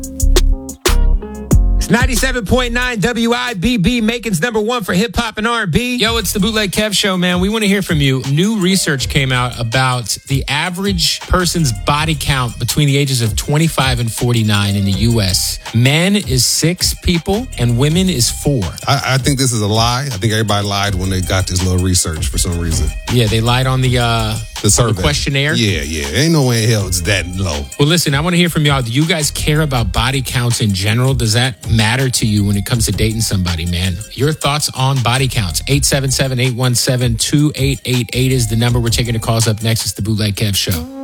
It's 97.9 WIBB, Macon's number one for hip hop and R&B. Yo, it's the Bootleg Kev Show, man. We want to hear from you. New research came out about the average person's body count between the ages of 25 and 49 in the U.S. Men is 6 people and women is 4. I think this is a lie. I think everybody lied when they got this little research for some reason. Yeah, they lied on the survey. The questionnaire. Yeah. Ain't no way in hell it's that low. Well, listen, I want to hear from y'all. Do you guys care about body counts in general? Does that matter to you when it comes to dating somebody, man? Your thoughts on body counts. 877-817-2888 is the number. We're taking the calls up next. It's the Bootleg Kev Show.